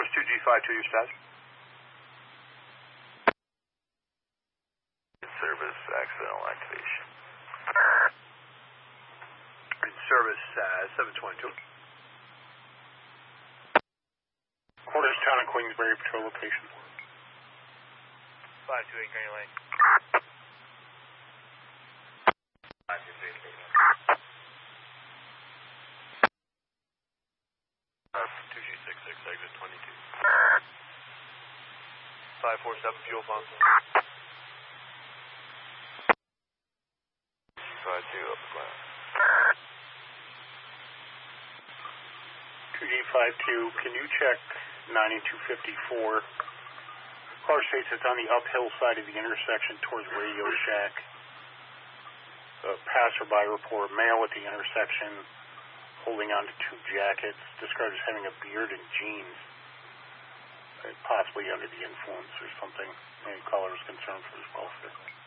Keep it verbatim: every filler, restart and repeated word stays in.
Course two G five two, your status. Service accidental activation. In service, uh, seven twenty-two. Quarters Town and Queensbury Patrol location. five two eight Granny Lane. five two eight Granny Lane. two G six six, exit twenty-two. five four seven fuel pump. five two up the ground. two G five two, can you check ninety-two fifty-four? Car states it's on the uphill side of the intersection towards Radio Shack. A passerby report, male at the intersection, holding on to two jackets, described as having a beard and jeans, uh, possibly under the influence or something. Any caller is concerned for his welfare.